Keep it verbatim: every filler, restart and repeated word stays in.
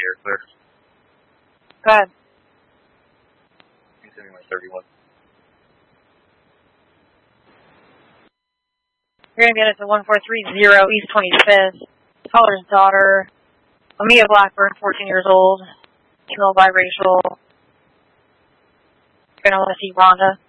air clear. Go ahead. You send me my thirty-one. You're going to get it to one four three zero East twenty-fifth. Caller's daughter, Amia Blackburn, fourteen years old, female biracial. You're going to want to see Rhonda.